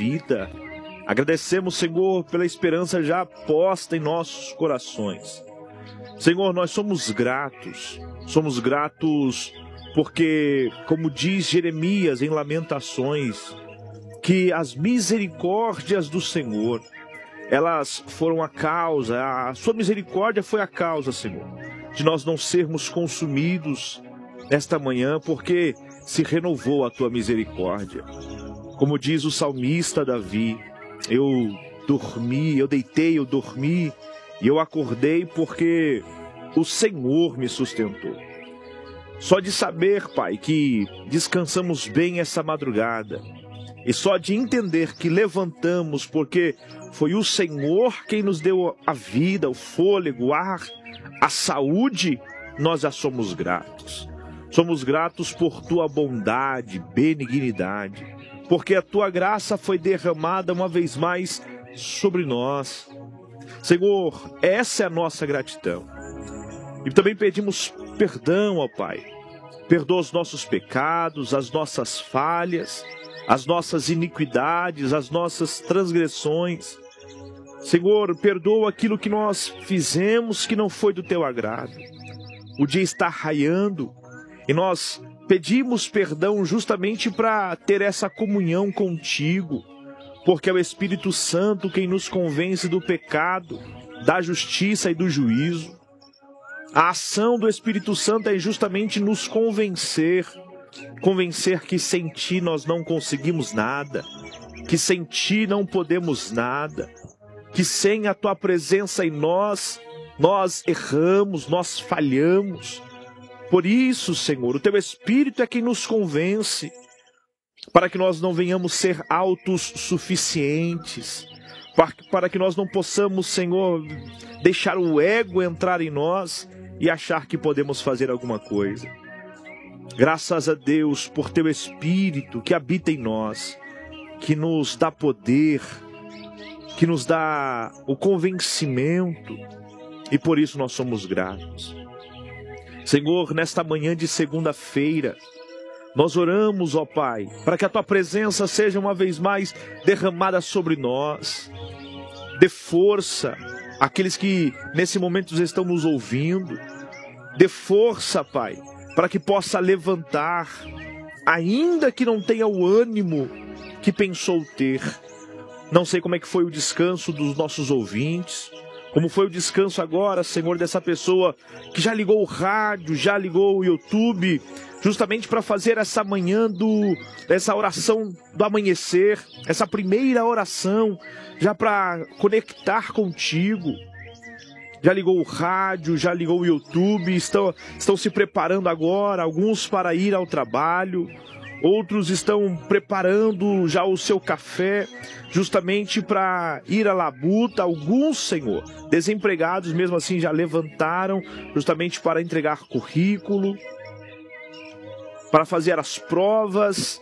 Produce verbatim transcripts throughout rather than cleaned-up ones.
vida. Agradecemos, Senhor, pela esperança já posta em nossos corações. Senhor, nós somos gratos, somos gratos porque, como diz Jeremias em Lamentações, que as misericórdias do Senhor, elas foram a causa, a sua misericórdia foi a causa, Senhor, de nós não sermos consumidos esta manhã, porque se renovou a tua misericórdia. Como diz o salmista Davi, eu dormi, eu deitei, eu dormi, e eu acordei porque o Senhor me sustentou. Só de saber, Pai, que descansamos bem essa madrugada, e só de entender que levantamos porque foi o Senhor quem nos deu a vida, o fôlego, o ar, a saúde, nós já somos gratos. Somos gratos por tua bondade, benignidade, porque a tua graça foi derramada uma vez mais sobre nós. Senhor, essa é a nossa gratidão. E também pedimos perdão, ó Pai. Perdoa os nossos pecados, as nossas falhas, as nossas iniquidades, as nossas transgressões. Senhor, perdoa aquilo que nós fizemos que não foi do teu agrado. O dia está raiando e nós pedimos perdão justamente para ter essa comunhão contigo, porque é o Espírito Santo quem nos convence do pecado, da justiça e do juízo. A ação do Espírito Santo é justamente nos convencer, convencer que sem ti nós não conseguimos nada, que sem ti não podemos nada, que sem a tua presença em nós, nós erramos, nós falhamos. Por isso, Senhor, o teu Espírito é quem nos convence, para que nós não venhamos ser autossuficientes, para, para que nós não possamos, Senhor, deixar o ego entrar em nós e achar que podemos fazer alguma coisa. Graças a Deus por teu Espírito que habita em nós, que nos dá poder, que nos dá o convencimento, e por isso nós somos gratos. Senhor, nesta manhã de segunda-feira, nós oramos, ó Pai, para que a tua presença seja uma vez mais derramada sobre nós. Dê força àqueles que nesse momento estão nos ouvindo. Dê força, Pai, para que possa levantar, ainda que não tenha o ânimo que pensou ter. Não sei como é que foi o descanso dos nossos ouvintes, como foi o descanso agora, Senhor, dessa pessoa que já ligou o rádio, já ligou o YouTube, justamente para fazer essa manhã, do, essa oração do amanhecer, essa primeira oração, já para conectar contigo. Já ligou o rádio, já ligou o YouTube, estão, estão se preparando agora, alguns para ir ao trabalho, outros estão preparando já o seu café, justamente para ir à labuta. Alguns, Senhor, desempregados mesmo assim já levantaram, justamente para entregar currículo, para fazer as provas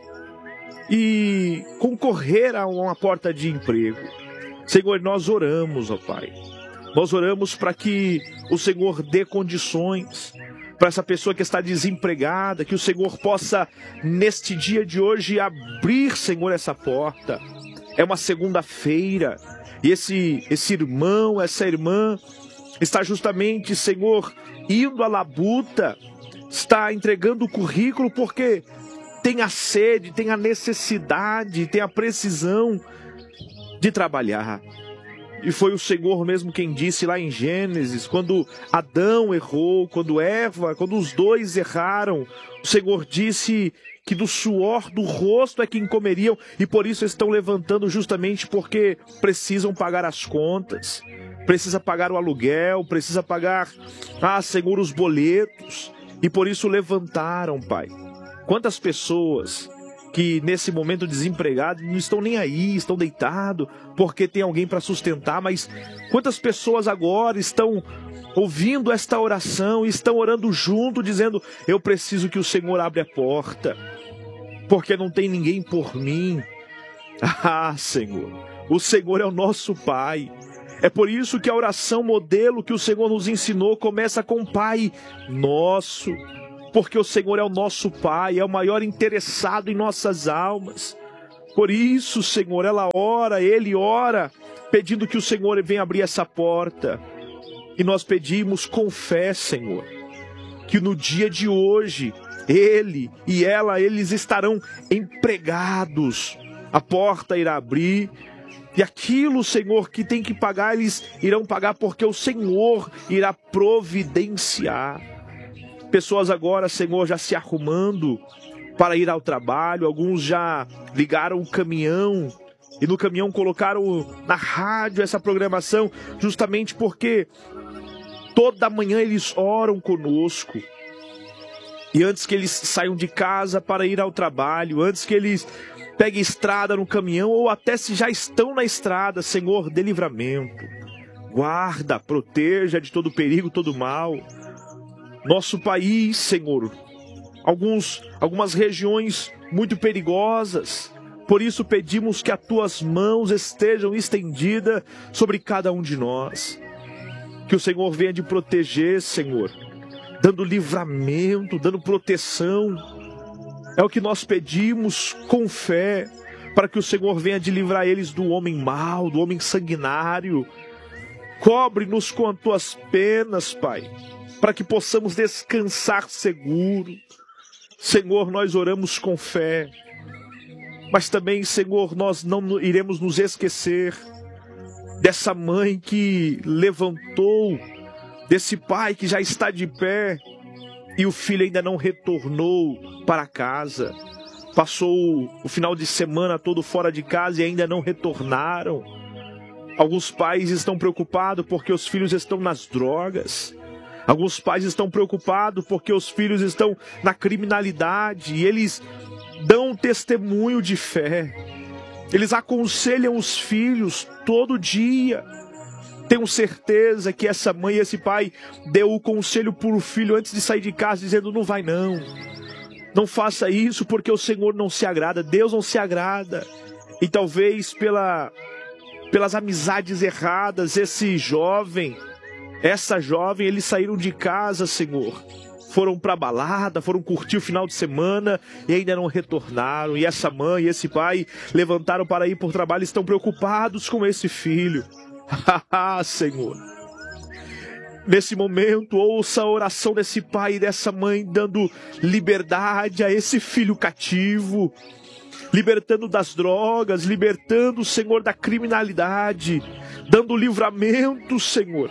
e concorrer a uma porta de emprego. Senhor, nós oramos, ó Pai. Nós oramos para que o Senhor dê condições para essa pessoa que está desempregada, que o Senhor possa, neste dia de hoje, abrir, Senhor, essa porta. É uma segunda-feira e esse, esse irmão, essa irmã está justamente, Senhor, indo à labuta, está entregando o currículo porque tem a sede, tem a necessidade, tem a precisão de trabalhar. E foi o Senhor mesmo quem disse lá em Gênesis, quando Adão errou, quando Eva, quando os dois erraram, o Senhor disse que do suor do rosto é quem comeriam, e por isso estão levantando justamente porque precisam pagar as contas, precisa pagar o aluguel, precisa pagar, ah, Senhor, os boletos, e por isso levantaram, Pai. Quantas pessoas que nesse momento desempregados não estão nem aí, estão deitados porque tem alguém para sustentar, mas quantas pessoas agora estão ouvindo esta oração e estão orando junto, dizendo: eu preciso que o Senhor abra a porta, porque não tem ninguém por mim. Ah, Senhor, o Senhor é o nosso Pai. É por isso que a oração modelo que o Senhor nos ensinou começa com Pai Nosso, porque o Senhor é o nosso Pai, é o maior interessado em nossas almas. Por isso, Senhor, ela ora, ele ora, pedindo que o Senhor venha abrir essa porta. E nós pedimos com fé, Senhor, que no dia de hoje, ele e ela, eles estarão empregados. A porta irá abrir. E aquilo, Senhor, que tem que pagar, eles irão pagar, porque o Senhor irá providenciar. Pessoas agora, Senhor, já se arrumando para ir ao trabalho. Alguns já ligaram o caminhão e no caminhão colocaram na rádio essa programação, justamente porque toda manhã eles oram conosco. E antes que eles saiam de casa para ir ao trabalho, antes que eles peguem estrada no caminhão, ou até se já estão na estrada, Senhor, dê livramento. Guarda, proteja de todo perigo, todo mal. Nosso país, Senhor, alguns, algumas regiões muito perigosas. Por isso pedimos que as tuas mãos estejam estendidas sobre cada um de nós. Que o Senhor venha de proteger, Senhor, dando livramento, dando proteção. É o que nós pedimos com fé, para que o Senhor venha de livrar eles do homem mau, do homem sanguinário. Cobre-nos com as tuas penas, Pai, para que possamos descansar seguro. Senhor, nós oramos com fé, mas também, Senhor, nós não iremos nos esquecer dessa mãe que levantou, desse pai que já está de pé, e o filho ainda não retornou para casa. Passou o final de semana todo fora de casa e ainda não retornaram. Alguns pais estão preocupados porque os filhos estão nas drogas. Alguns pais estão preocupados porque os filhos estão na criminalidade. E eles dão testemunho de fé. Eles aconselham os filhos todo dia. Tenho certeza que essa mãe e esse pai deu o conselho para o filho antes de sair de casa, dizendo: não vai não, não faça isso, porque o Senhor não se agrada, Deus não se agrada. E talvez pela, pelas amizades erradas, esse jovem, essa jovem, eles saíram de casa, Senhor, foram para a balada, foram curtir o final de semana e ainda não retornaram. E essa mãe e esse pai levantaram para ir para o trabalho e estão preocupados com esse filho. Ah, Senhor, nesse momento, ouça a oração desse pai e dessa mãe, dando liberdade a esse filho cativo, libertando das drogas, libertando, Senhor, da criminalidade, dando livramento, Senhor,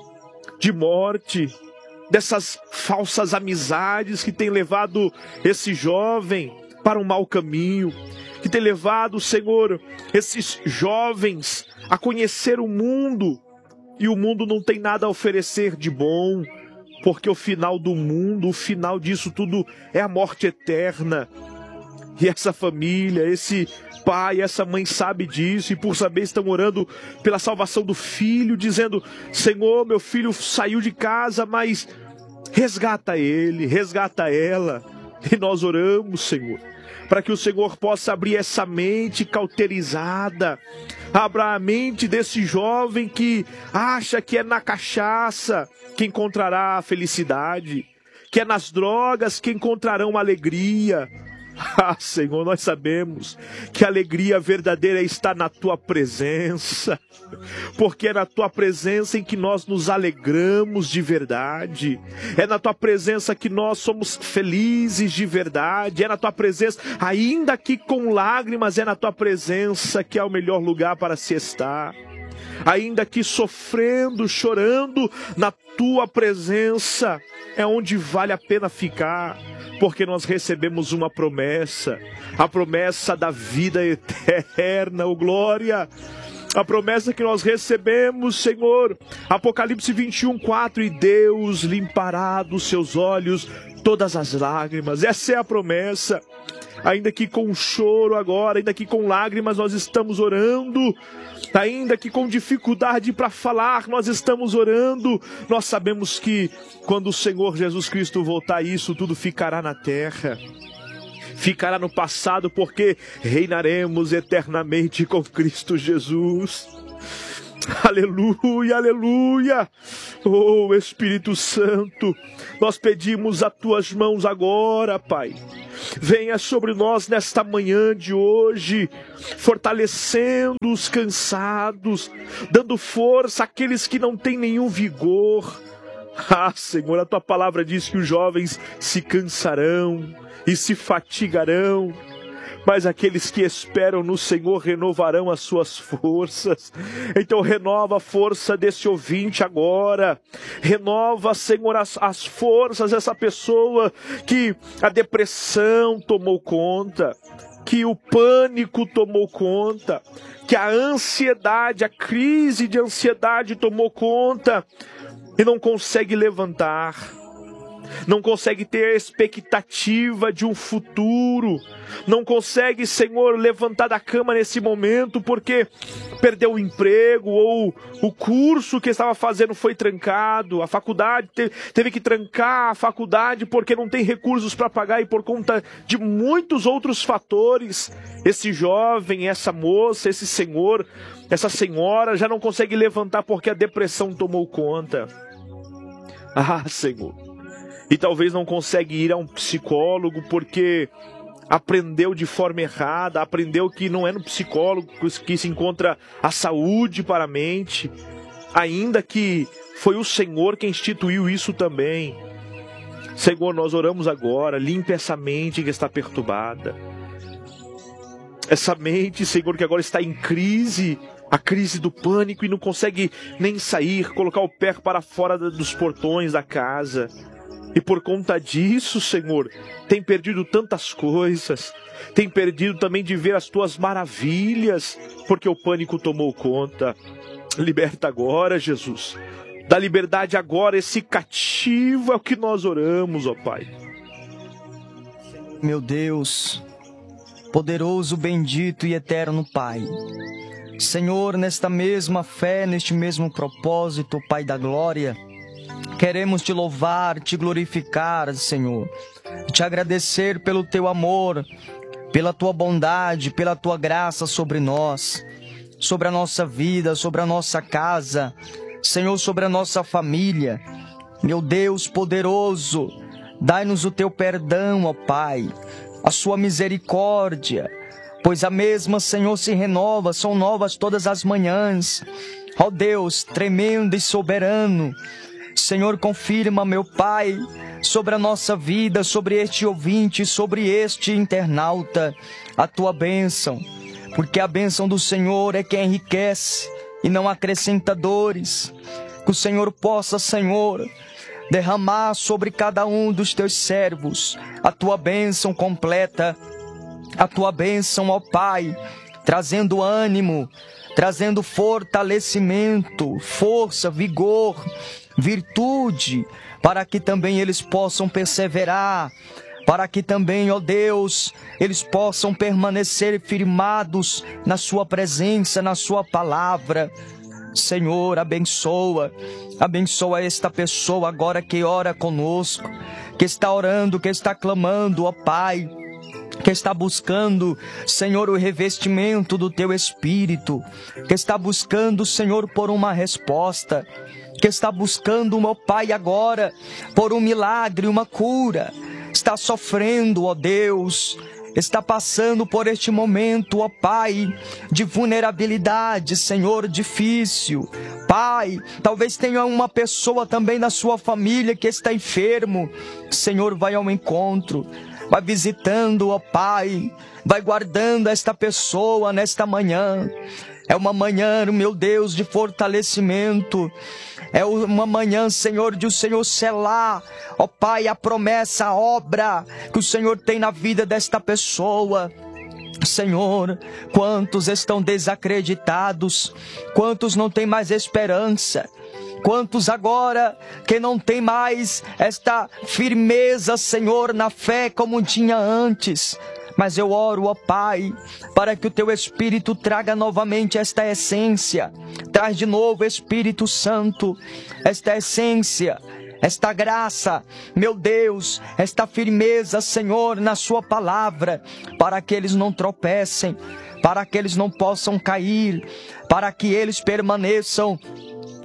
de morte, dessas falsas amizades que tem levado esse jovem para um mau caminho, que tem levado, Senhor, esses jovens a conhecer o mundo, e o mundo não tem nada a oferecer de bom, porque o final do mundo, o final disso tudo é a morte eterna. E essa família, esse pai, essa mãe sabe disso, e por saber estão orando pela salvação do filho, dizendo: Senhor, meu filho saiu de casa, mas resgata ele, resgata ela. E nós oramos, Senhor, para que o Senhor possa abrir essa mente cauterizada, abra a mente desse jovem que acha que é na cachaça que encontrará a felicidade, que é nas drogas que encontrarão alegria. Ah, Senhor, nós sabemos que a alegria verdadeira está na Tua presença, porque é na Tua presença em que nós nos alegramos de verdade, é na Tua presença que nós somos felizes de verdade, é na Tua presença, ainda que com lágrimas, é na Tua presença que é o melhor lugar para se estar. Ainda que sofrendo, chorando, na Tua presença é onde vale a pena ficar, porque nós recebemos uma promessa, a promessa da vida eterna, oh glória, a promessa que nós recebemos, Senhor, Apocalipse vinte e um, quatro, e Deus limpará dos seus olhos todas as lágrimas. Essa é a promessa. Ainda que com choro agora, ainda que com lágrimas nós estamos orando, ainda que com dificuldade para falar nós estamos orando, nós sabemos que quando o Senhor Jesus Cristo voltar, isso tudo ficará na terra, ficará no passado, porque reinaremos eternamente com Cristo Jesus. Aleluia, aleluia. Oh, Espírito Santo, nós pedimos as tuas mãos agora, Pai. Venha sobre nós nesta manhã de hoje, fortalecendo os cansados, dando força àqueles que não têm nenhum vigor. Ah, Senhor, a tua palavra diz que os jovens se cansarão e se fatigarão, mas aqueles que esperam no Senhor renovarão as suas forças. Então renova a força desse ouvinte agora. Renova, Senhor, as, as forças dessa pessoa que a depressão tomou conta, que o pânico tomou conta, que a ansiedade, a crise de ansiedade tomou conta e não consegue levantar. Não consegue ter a expectativa de um futuro, não consegue, Senhor, levantar da cama nesse momento porque perdeu o emprego ou o curso que estava fazendo foi trancado, a faculdade teve, teve que trancar a faculdade porque não tem recursos para pagar e por conta de muitos outros fatores, esse jovem, essa moça, esse senhor, essa senhora já não consegue levantar porque a depressão tomou conta. Ah, Senhor. E talvez não consegue ir a um psicólogo porque aprendeu de forma errada, aprendeu que não é no psicólogo que se encontra a saúde para a mente, ainda que foi o Senhor quem instituiu isso também. Senhor, nós oramos agora, limpe essa mente que está perturbada. Essa mente, Senhor, que agora está em crise, a crise do pânico e não consegue nem sair, colocar o pé para fora dos portões da casa. E por conta disso, Senhor, tem perdido tantas coisas, tem perdido também de ver as tuas maravilhas, porque o pânico tomou conta. Liberta agora, Jesus. Dá liberdade agora, esse cativo é o que nós oramos, ó Pai. Meu Deus, poderoso, bendito e eterno Pai. Senhor, nesta mesma fé, neste mesmo propósito, Pai da glória, queremos te louvar, te glorificar, Senhor, te agradecer pelo teu amor, pela tua bondade, pela tua graça sobre nós, sobre a nossa vida, sobre a nossa casa, Senhor, sobre a nossa família. Meu Deus poderoso, dai-nos o teu perdão, ó Pai, a sua misericórdia, pois a mesma, Senhor, se renova, são novas todas as manhãs. Ó Deus, tremendo e soberano, Senhor, confirma, meu Pai, sobre a nossa vida, sobre este ouvinte, sobre este internauta, a tua bênção, porque a bênção do Senhor é quem enriquece e não acrescenta dores. Que o Senhor possa, Senhor, derramar sobre cada um dos teus servos a tua bênção completa, a tua bênção, ó Pai, trazendo ânimo, trazendo fortalecimento, força, vigor, virtude, para que também eles possam perseverar, para que também, ó Deus, eles possam permanecer firmados na sua presença, na sua palavra. Senhor, abençoa, abençoa esta pessoa agora que ora conosco, que está orando, que está clamando, ó Pai, que está buscando, Senhor, o revestimento do Teu Espírito, que está buscando, Senhor, por uma resposta, que está buscando, meu Pai, agora, por um milagre, uma cura, está sofrendo, ó Deus, está passando por este momento, ó Pai, de vulnerabilidade, Senhor, difícil. Pai, talvez tenha uma pessoa também na sua família que está enfermo. Senhor, vai ao encontro, vai visitando, ó Pai, vai guardando esta pessoa nesta manhã. É uma manhã, meu Deus, de fortalecimento. É uma manhã, Senhor, de o Senhor selar, ó Pai, a promessa, a obra que o Senhor tem na vida desta pessoa. Senhor, quantos estão desacreditados, quantos não têm mais esperança, quantos agora que não tem mais esta firmeza, Senhor, na fé como tinha antes. Mas eu oro, ó Pai, para que o Teu Espírito traga novamente esta essência. Traz de novo, Espírito Santo, esta essência, esta graça, meu Deus, esta firmeza, Senhor, na Sua palavra, para que eles não tropecem, para que eles não possam cair, para que eles permaneçam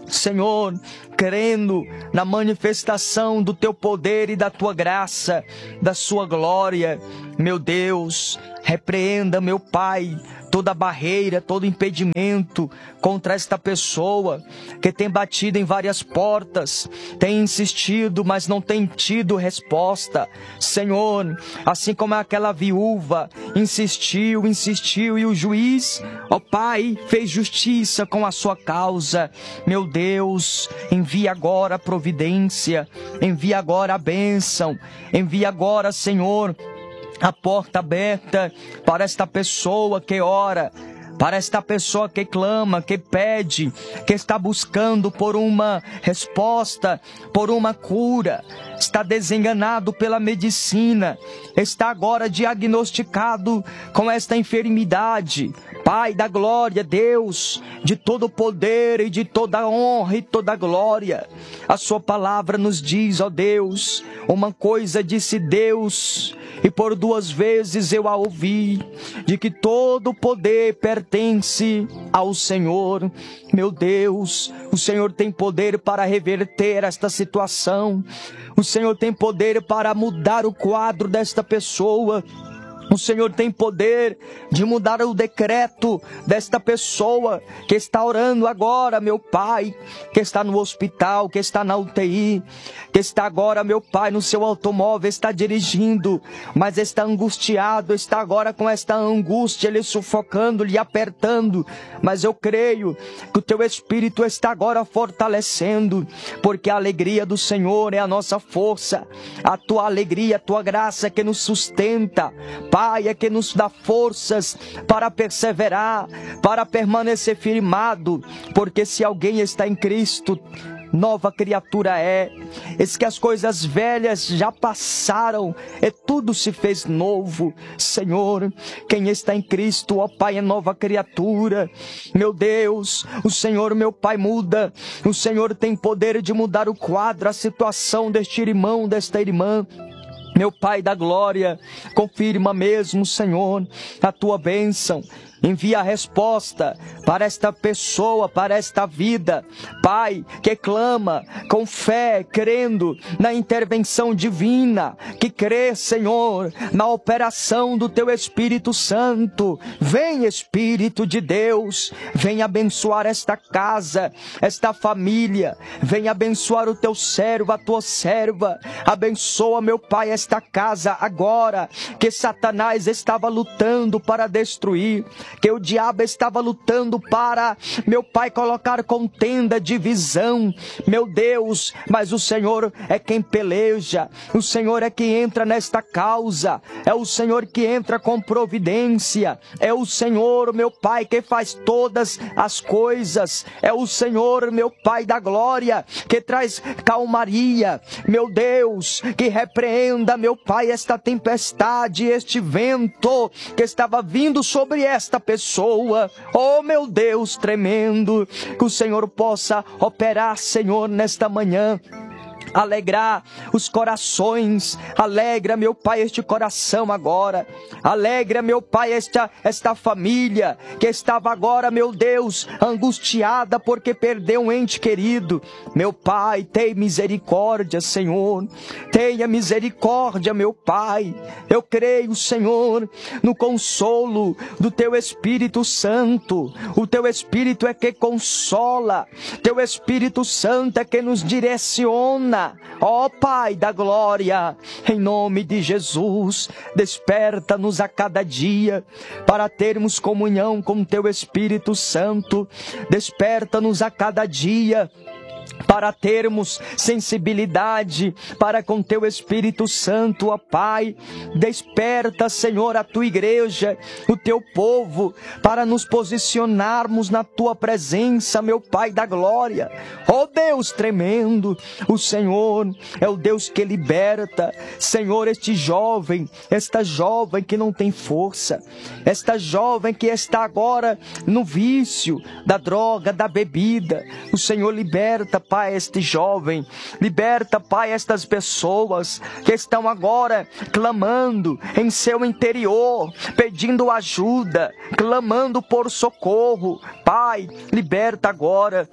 Senhor, crendo na manifestação do Teu poder e da Tua graça, da Sua glória. Meu Deus, repreenda, meu Pai, toda barreira, todo impedimento contra esta pessoa que tem batido em várias portas, tem insistido, mas não tem tido resposta. Senhor, assim como aquela viúva insistiu, insistiu e o juiz, ó Pai, fez justiça com a sua causa. Meu Deus, envia agora a providência, envia agora a bênção, envia agora, Senhor, a porta aberta para esta pessoa que ora, para esta pessoa que clama, que pede, que está buscando por uma resposta, por uma cura, está desenganado pela medicina, está agora diagnosticado com esta enfermidade. Pai da glória, Deus, de todo poder e de toda honra e toda glória, a sua palavra nos diz, ó Deus, uma coisa disse Deus, e por duas vezes eu a ouvi, de que todo poder pertence ao Senhor. Meu Deus, o Senhor tem poder para reverter esta situação, o Senhor tem poder para mudar o quadro desta pessoa. O Senhor tem poder de mudar o decreto desta pessoa que está orando agora, meu Pai, que está no hospital, que está na U T I, que está agora, meu Pai, no seu automóvel, está dirigindo, mas está angustiado, está agora com esta angústia, lhe sufocando, lhe apertando. Mas eu creio que o Teu Espírito está agora fortalecendo, porque a alegria do Senhor é a nossa força, a Tua alegria, a Tua graça que nos sustenta, Pai, é que nos dá forças para perseverar, para permanecer firmado, porque se alguém está em Cristo, nova criatura é. Eis que as coisas velhas já passaram e tudo se fez novo. Senhor, quem está em Cristo, ó Pai, é nova criatura. Meu Deus, o Senhor, meu Pai, muda. O Senhor tem poder de mudar o quadro, a situação deste irmão, desta irmã. Meu Pai da glória, confirma mesmo, Senhor, a Tua bênção. Envia a resposta para esta pessoa, para esta vida, Pai, que clama com fé, crendo na intervenção divina, que crê, Senhor, na operação do Teu Espírito Santo. Vem, Espírito de Deus, vem abençoar esta casa, esta família, vem abençoar o Teu servo, a Tua serva. Abençoa, meu Pai, esta casa agora, que Satanás estava lutando para destruir, que o diabo estava lutando para, meu Pai, colocar contenda, divisão, meu Deus, mas o Senhor é quem peleja, o Senhor é quem entra nesta causa, é o Senhor que entra com providência, é o Senhor, meu Pai, que faz todas as coisas, é o Senhor, meu Pai da glória, que traz calmaria, meu Deus, que repreenda, meu Pai, esta tempestade, este vento que estava vindo sobre esta pessoa. Oh, meu Deus tremendo, que o Senhor possa operar, Senhor, nesta manhã, alegrar os corações. Alegra, meu Pai, este coração agora. Alegra, meu Pai, esta, esta família que estava agora, meu Deus, angustiada porque perdeu um ente querido. Meu Pai, tenha misericórdia, Senhor. Tenha misericórdia, meu Pai. Eu creio, Senhor, no consolo do Teu Espírito Santo. O Teu Espírito é que consola. Teu Espírito Santo é que nos direciona. Ó Pai da glória, em nome de Jesus, desperta-nos a cada dia para termos comunhão com Teu Espírito Santo. Desperta-nos a cada dia para termos sensibilidade para com Teu Espírito Santo, ó Pai. Desperta, Senhor, a Tua igreja, o Teu povo, para nos posicionarmos na Tua presença, meu Pai da glória. Ó Deus tremendo, o Senhor é o Deus que liberta. Senhor, este jovem, esta jovem que não tem força, esta jovem que está agora no vício da droga, da bebida, o Senhor liberta, Pai, este jovem. Liberta, Pai, estas pessoas que estão agora clamando em seu interior, pedindo ajuda, clamando por socorro. Pai, liberta agora.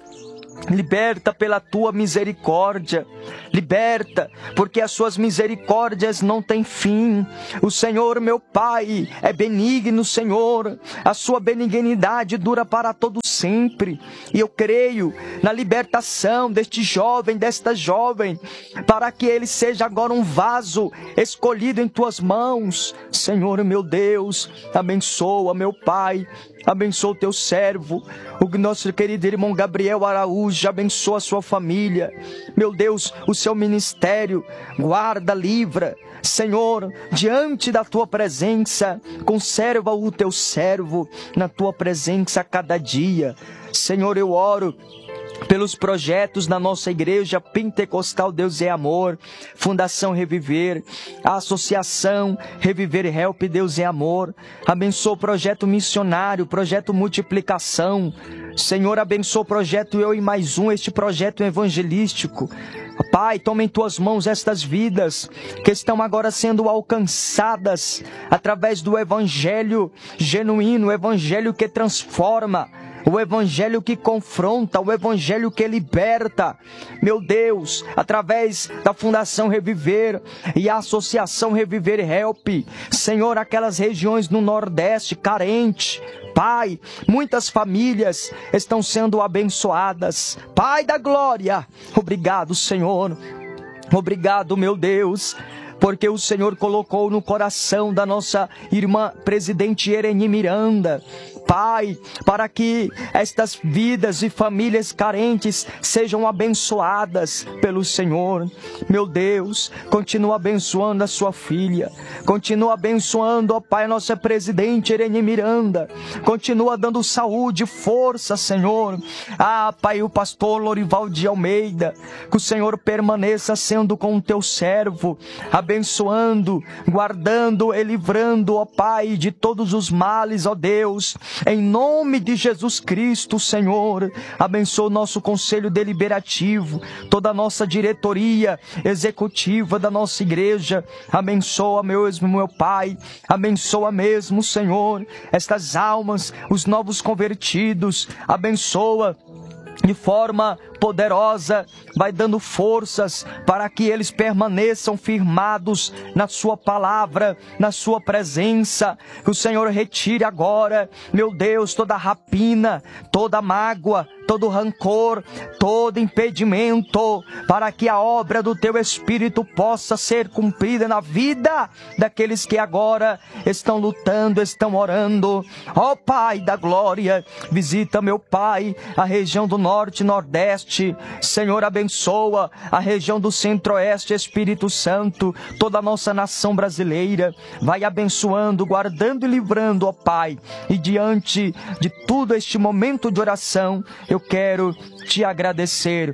Liberta pela tua misericórdia. Liberta, porque as suas misericórdias não têm fim. O Senhor, meu Pai, é benigno, Senhor. A sua benignidade dura para todo sempre. E eu creio na libertação deste jovem, desta jovem, para que ele seja agora um vaso escolhido em tuas mãos. Senhor, meu Deus, abençoa, meu Pai. Abençoa o teu servo, o nosso querido irmão Gabriel Araújo, abençoa a sua família. Meu Deus, o seu ministério, guarda, livra. Senhor, diante da tua presença, conserva o teu servo na tua presença a cada dia. Senhor, eu oro pelos projetos da nossa igreja Pentecostal Deus é Amor, Fundação Reviver, a Associação Reviver Help Deus é Amor. Abençoa o projeto missionário, projeto Multiplicação. Senhor, abençoa o projeto Eu e Mais Um, este projeto evangelístico. Pai, toma em tuas mãos estas vidas que estão agora sendo alcançadas através do evangelho genuíno, o evangelho que transforma, o evangelho que confronta, o evangelho que liberta. Meu Deus, através da Fundação Reviver e a Associação Reviver Help, Senhor, aquelas regiões no Nordeste carente, Pai, muitas famílias estão sendo abençoadas. Pai da glória, obrigado, Senhor. Obrigado, meu Deus, porque o Senhor colocou no coração da nossa irmã presidente Ereni Miranda, Pai, para que estas vidas e famílias carentes sejam abençoadas pelo Senhor. Meu Deus, continua abençoando a sua filha, continua abençoando, ó Pai, a nossa presidente Ereni Miranda, continua dando saúde, força, Senhor. Ah, Pai, o pastor Lorival de Almeida, que o Senhor permaneça sendo com o teu servo, abençoando, guardando e livrando, ó Pai, de todos os males, ó Deus. Em nome de Jesus Cristo, Senhor, abençoa o nosso conselho deliberativo, toda a nossa diretoria executiva da nossa igreja. Abençoa mesmo, meu Pai, abençoa mesmo, Senhor, estas almas, os novos convertidos. Abençoa de forma poderosa, vai dando forças para que eles permaneçam firmados na sua palavra, na sua presença. Que o Senhor retire agora, meu Deus, toda rapina, toda mágoa, todo rancor, todo impedimento, para que a obra do teu Espírito possa ser cumprida na vida daqueles que agora estão lutando, estão orando. Ó Pai da glória, visita, meu Pai, a região do norte e nordeste. Senhor, abençoa a região do centro-oeste, Espírito Santo, toda a nossa nação brasileira. Vai abençoando, guardando e livrando, ó Pai. E diante de todo este momento de oração, eu quero te agradecer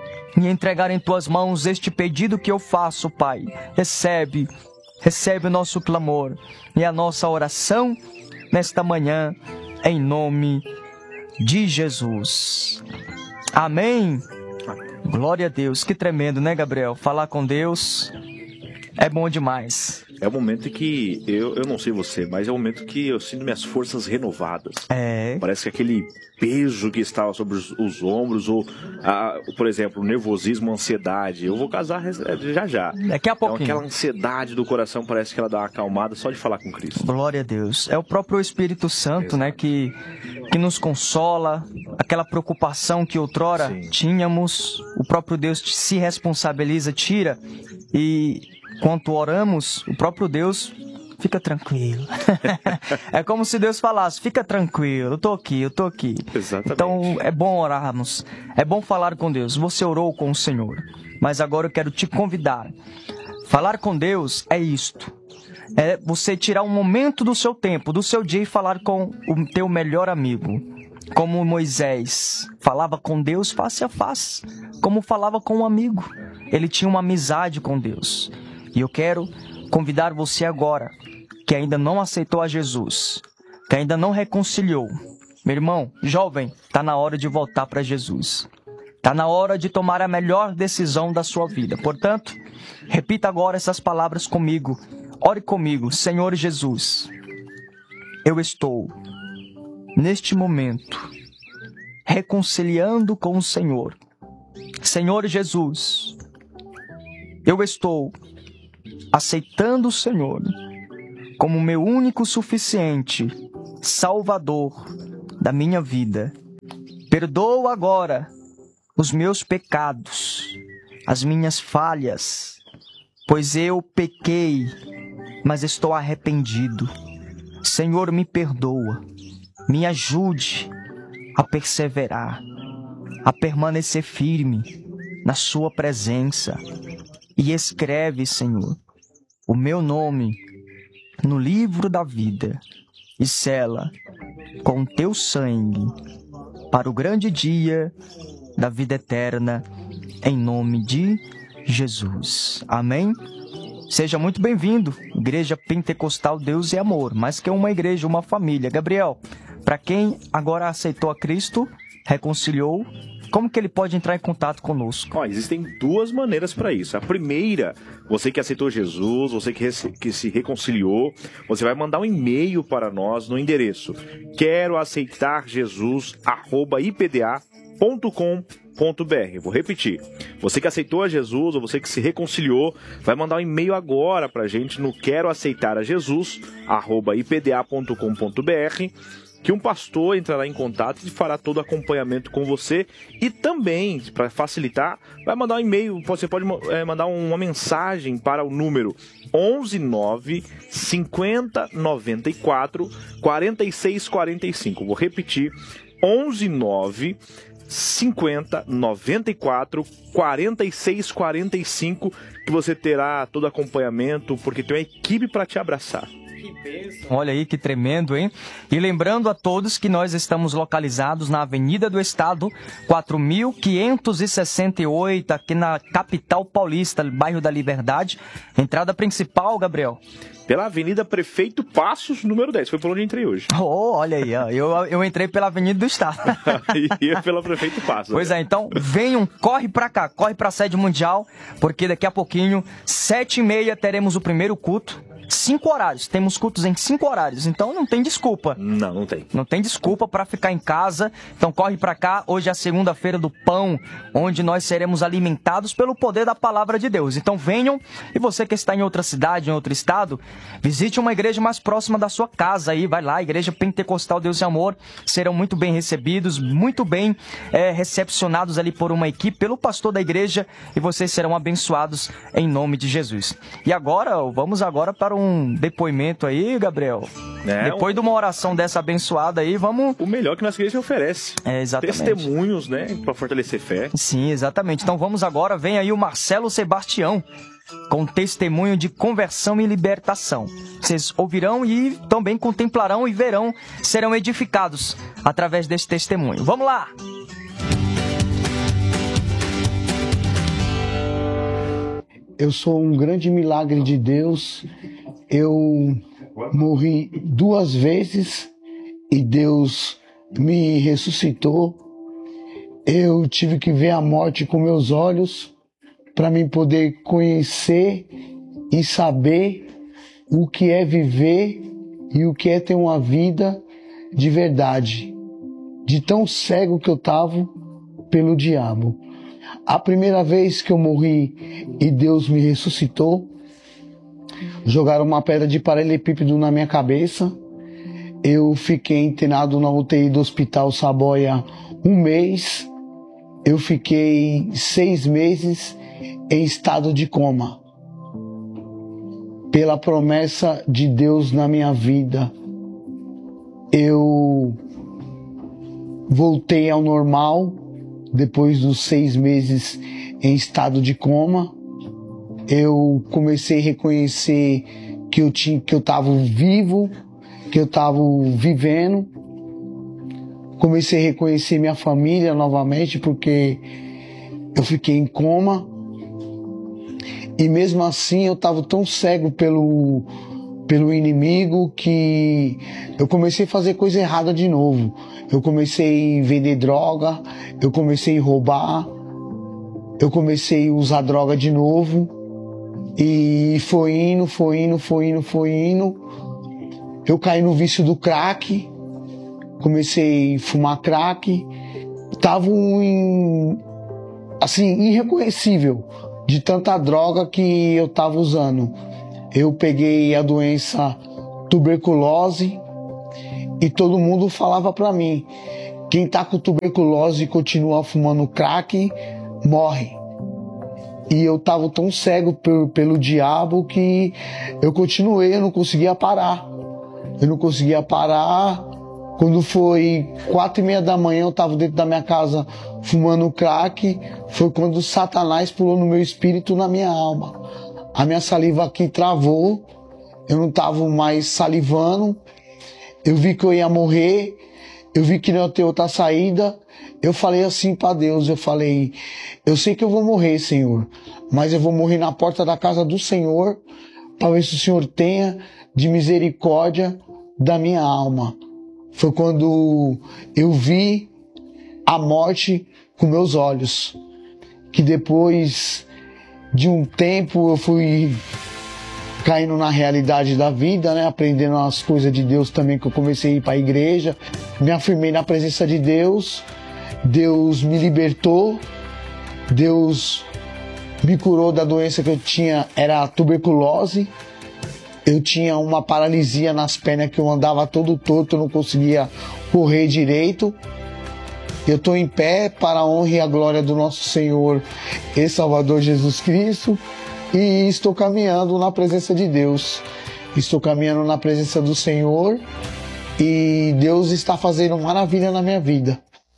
e entregar em tuas mãos este pedido que eu faço, Pai. Recebe, recebe o nosso clamor e a nossa oração nesta manhã, em nome de Jesus. Amém. Glória a Deus. Que tremendo, né, Gabriel? Falar com Deus é bom demais. É o momento que, eu, eu não sei você, mas é o momento que eu sinto minhas forças renovadas. É. Parece que aquele peso que estava sobre os, os ombros, ou, a, por exemplo, o nervosismo, a ansiedade. Eu vou casar já já. Daqui a pouquinho. Então, aquela ansiedade do coração parece que ela dá uma acalmada só de falar com Cristo. Glória a Deus. É o próprio Espírito Santo, né, que, que nos consola. Aquela preocupação que outrora Sim. tínhamos, o próprio Deus se responsabiliza, tira. E quando oramos, o próprio Deus fica tranquilo. É como se Deus falasse, fica tranquilo, eu tô aqui, eu tô aqui. Exatamente. Então é bom orarmos, é bom falar com Deus. Você orou com o Senhor, mas agora eu quero te convidar. Falar com Deus é isto. É você tirar um momento do seu tempo, do seu dia e falar com o teu melhor amigo. Como Moisés falava com Deus face a face, como falava com um amigo. Ele tinha uma amizade com Deus. E eu quero convidar você agora, que ainda não aceitou a Jesus, que ainda não reconciliou. Meu irmão, jovem, está na hora de voltar para Jesus. Está na hora de tomar a melhor decisão da sua vida. Portanto, repita agora essas palavras comigo. Ore comigo. Senhor Jesus, eu estou, neste momento, reconciliando com o Senhor. Senhor Jesus, eu estou aceitando o Senhor como meu único suficiente Salvador da minha vida. Perdoa agora os meus pecados, as minhas falhas, pois eu pequei, mas estou arrependido. Senhor, me perdoa, me ajude a perseverar, a permanecer firme na sua presença. E escreve, Senhor, o meu nome no livro da vida e sela com teu sangue para o grande dia da vida eterna, em nome de Jesus. Amém? Seja muito bem-vindo, Igreja Pentecostal Deus e Amor, mais que uma igreja, uma família. Gabriel, para quem agora aceitou a Cristo, reconciliou, como que ele pode entrar em contato conosco? Ó, existem duas maneiras para isso. A primeira, você que aceitou Jesus, você que, que se reconciliou, você vai mandar um e-mail para nós no endereço quero aceitar Jesus arroba i p d a ponto com ponto b r. Vou repetir. Você que aceitou a Jesus ou você que se reconciliou, vai mandar um e-mail agora para a gente no quero aceitar a Jesus arroba i p d a ponto com ponto b r, que um pastor entrará em contato e fará todo o acompanhamento com você. E também, para facilitar, vai mandar um e-mail, você pode é, mandar uma mensagem para o número onze nove cinquenta noventa e quatro quarenta e seis quarenta e cinco. Vou repetir, onze nove cinquenta noventa e quatro quarenta e seis quarenta e cinco, que você terá todo o acompanhamento, porque tem uma equipe para te abraçar. Olha aí que tremendo, hein? E lembrando a todos que nós estamos localizados na Avenida do Estado, quatro mil quinhentos e sessenta e oito, aqui na capital paulista, bairro da Liberdade. Entrada principal, Gabriel? Pela Avenida Prefeito Passos, número dez. Foi por onde eu entrei hoje. Oh, olha aí, ó. Eu, eu entrei pela Avenida do Estado. E é pela Prefeito Passos. Pois é, então venham, corre pra cá, corre pra sede mundial, porque daqui a pouquinho, sete e meia, teremos o primeiro culto. Cinco horários, temos cultos em cinco horários, então não tem desculpa. Não, não tem. Não tem desculpa para ficar em casa, então corre para cá. Hoje é a segunda-feira do pão, onde nós seremos alimentados pelo poder da palavra de Deus. Então venham, e você que está em outra cidade, em outro estado, visite uma igreja mais próxima da sua casa aí, vai lá, Igreja Pentecostal Deus e Amor, serão muito bem recebidos, muito bem é, recepcionados ali por uma equipe, pelo pastor da igreja, e vocês serão abençoados em nome de Jesus. E agora, vamos agora para o um depoimento aí, Gabriel. É, Depois um... de uma oração dessa abençoada aí, vamos... O melhor que nossa igreja oferece. É, exatamente. Testemunhos, né? Para fortalecer fé. Sim, exatamente. Então vamos agora, vem aí o Marcelo Sebastião, com testemunho de conversão e libertação. Vocês ouvirão e também contemplarão e verão, serão edificados através desse testemunho. Vamos lá! Eu sou um grande milagre de Deus. Eu morri duas vezes e Deus me ressuscitou. Eu tive que ver a morte com meus olhos para mim poder conhecer e saber o que é viver e o que é ter uma vida de verdade, de tão cego que eu estava pelo diabo. A primeira vez que eu morri e Deus me ressuscitou, jogaram uma pedra de paralelepípedo na minha cabeça. Eu fiquei internado na U T I do Hospital Saboia um mês. Eu fiquei seis meses em estado de coma. Pela promessa de Deus na minha vida, eu voltei ao normal. Depois dos seis meses em estado de coma, eu comecei a reconhecer que eu tinha, que eu estava vivo, que eu estava vivendo. Comecei a reconhecer minha família novamente, porque eu fiquei em coma. E mesmo assim eu estava tão cego pelo, pelo inimigo que eu comecei a fazer coisa errada de novo. Eu comecei a vender droga, eu comecei a roubar, eu comecei a usar droga de novo. E foi indo, foi indo, foi indo, foi indo. Eu caí no vício do crack, comecei a fumar crack, tava em, assim, irreconhecível de tanta droga que eu tava usando. Eu peguei a doença tuberculose e todo mundo falava pra mim: quem tá com tuberculose e continua fumando crack, morre. E eu tava tão cego pelo, pelo diabo que eu continuei, eu não conseguia parar. Eu não conseguia parar. Quando foi quatro e meia da manhã, eu tava dentro da minha casa fumando crack. Foi quando Satanás pulou no meu espírito, na minha alma. A minha saliva aqui travou. Eu não tava mais salivando. Eu vi que eu ia morrer. Eu vi que não ia ter outra saída. Eu falei assim para Deus, eu falei: eu sei que eu vou morrer, Senhor, mas eu vou morrer na porta da casa do Senhor, para ver se o Senhor tenha de misericórdia da minha alma. Foi quando eu vi a morte com meus olhos, que depois de um tempo eu fui caindo na realidade da vida, né? Aprendendo as coisas de Deus também, que eu comecei a ir para a igreja, me afirmei na presença de Deus. Deus me libertou, Deus me curou da doença que eu tinha, era a tuberculose. Eu tinha uma paralisia nas pernas, que eu andava todo torto, eu não conseguia correr direito. Eu estou em pé para a honra e a glória do nosso Senhor e Salvador Jesus Cristo, e estou caminhando na presença de Deus. Estou caminhando na presença do Senhor e Deus está fazendo maravilha na minha vida.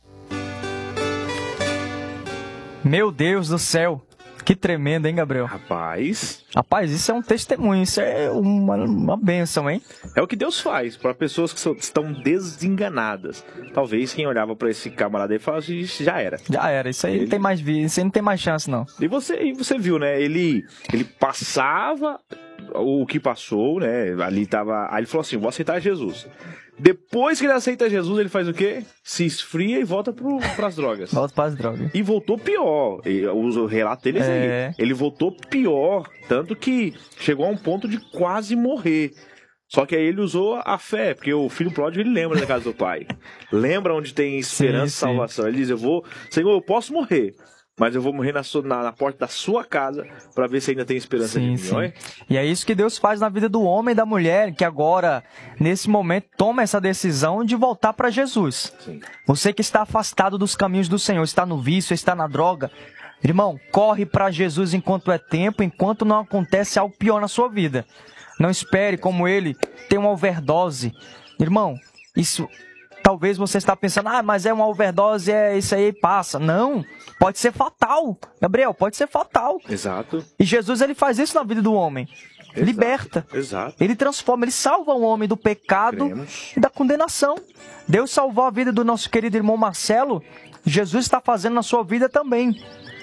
Meu Deus do céu, que tremendo, hein, Gabriel? Rapaz... Rapaz, isso é um testemunho, isso é uma, uma bênção, hein? É o que Deus faz para pessoas que são, estão desenganadas. Talvez quem olhava para esse camarada aí falasse: isso já era. Já era, isso aí Ele... não tem mais vida, isso aí não tem mais chance, não. E você, e você viu, né? Ele, ele passava o que passou, né? Ali tava... Aí ele falou assim: vou aceitar Jesus. Depois que ele aceita Jesus, ele faz o quê? Se esfria e volta para as drogas. Volta para as drogas. E voltou pior. O relato deles é. aí. Ele voltou pior. Tanto que chegou a um ponto de quase morrer. Só que aí ele usou a fé, porque o filho pródigo, ele lembra da casa do pai. Lembra onde tem esperança e salvação. Ele diz: eu vou, Senhor, eu posso morrer, mas eu vou morrer na, sua, na, na porta da sua casa para ver se ainda tem esperança sim, de mim, não é? E é isso que Deus faz na vida do homem e da mulher, que agora, nesse momento, toma essa decisão de voltar para Jesus. Sim. Você que está afastado dos caminhos do Senhor, está no vício, está na droga, irmão, corre para Jesus enquanto é tempo, enquanto não acontece algo pior na sua vida. Não espere, como ele, ter uma overdose. Irmão, isso... Talvez você está pensando: ah, mas é uma overdose, é isso aí, passa. Não, pode ser fatal. Gabriel, pode ser fatal. Exato. E Jesus, ele faz isso na vida do homem. Exato. Liberta. Exato. Ele transforma, ele salva o homem do pecado Cremos. e da condenação. Deus salvou a vida do nosso querido irmão Marcelo. Jesus está fazendo na sua vida também.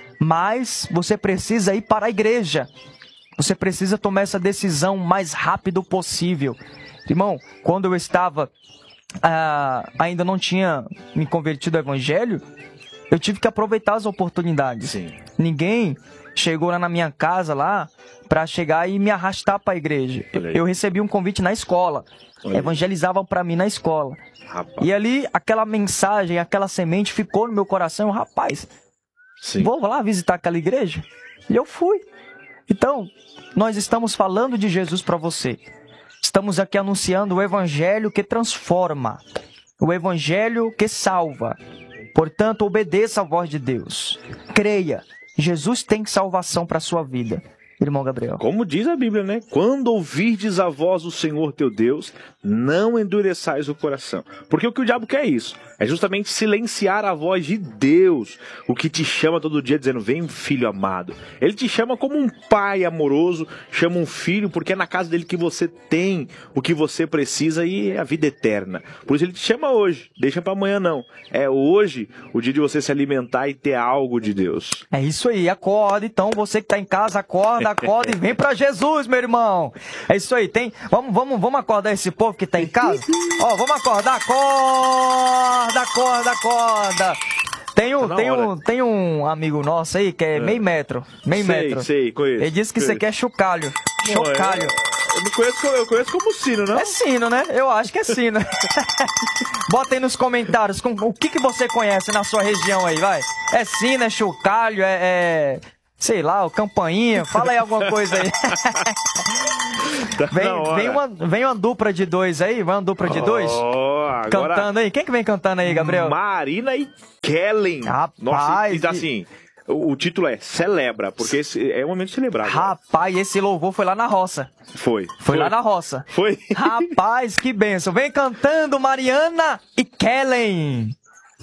Mas você precisa ir para a igreja. Você precisa tomar essa decisão o mais rápido possível. Irmão, quando eu estava... Ah, ainda não tinha me convertido ao evangelho, eu tive que aproveitar as oportunidades. Sim. Ninguém chegou lá na minha casa lá para chegar e me arrastar para a igreja. Eu, eu recebi um convite na escola. Olha. Evangelizavam para mim na escola. Rapaz. E ali aquela mensagem, aquela semente ficou no meu coração. Rapaz, Sim. vou lá visitar aquela igreja. E eu fui. Então, nós estamos falando de Jesus para você. Estamos aqui anunciando o evangelho que transforma, o evangelho que salva. Portanto, obedeça a voz de Deus. Creia, Jesus tem salvação para a sua vida. Irmão Gabriel. Como diz a Bíblia, né? Quando ouvirdes a voz do Senhor teu Deus, não endureçais o coração. Porque o que o diabo quer é isso. É justamente silenciar a voz de Deus, o que te chama todo dia dizendo: vem, filho amado. Ele te chama como um pai amoroso, chama um filho, porque é na casa dele que você tem o que você precisa e é a vida eterna. Por isso ele te chama hoje, deixa para amanhã não. É hoje o dia de você se alimentar e ter algo de Deus. É isso aí, acorda então, você que está em casa, acorda, acorda e vem para Jesus, meu irmão. É isso aí, tem, vamos, vamos, vamos acordar esse povo que está em casa? Ó, vamos acordar, acorda. Acorda, acorda, acorda. Tem um, tá tem, um, tem um amigo nosso aí que é, é. meio metro. Meio sei, metro. Sei, conheço. Ele disse que conheço. você quer chocalho. Chocalho. Eu não conheço, eu conheço como sino, não? É sino, né? Eu acho que é sino. Bota aí nos comentários com, o que, que você conhece na sua região aí, vai. É sino, é chocalho, é... é... sei lá, o campainha. Fala aí alguma coisa aí. Tá vem, vem, uma, vem uma dupla de dois aí, vai uma dupla de dois. Oh, agora... Cantando aí. Quem que vem cantando aí, Gabriel? Marina e Kellen. Rapaz. Nossa, e, assim, o, o título é Celebra, porque esse é um momento de celebrar. Rapaz, esse louvor foi lá na roça. Foi. Foi, foi. lá na roça. Foi. Rapaz, que benção. Vem cantando Mariana e Kellen.